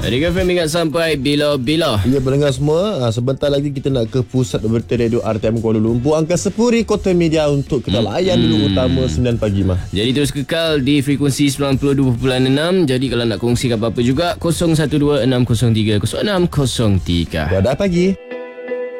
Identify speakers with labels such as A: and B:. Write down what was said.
A: Rika FM ingat sampai bila-bila.
B: Ya, pendengar semua, sebentar lagi kita nak ke pusat berita radio RTM Kuala Lumpur, Angkasa Puri, Kota Media, untuk kita layan dulu utama 9 pagi mah.
A: Jadi terus kekal di frekuensi 92.6. Jadi kalau nak kongsikan apa-apa juga 0126030603.
B: Wadah pagi.